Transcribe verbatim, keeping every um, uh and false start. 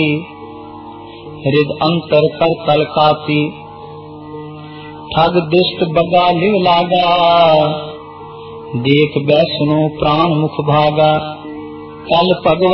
हृद अंतर कर तल काती। ठग दुष्ट बगा लिव लागा, देख बैसनो प्राण मुख भागा। कल भगवत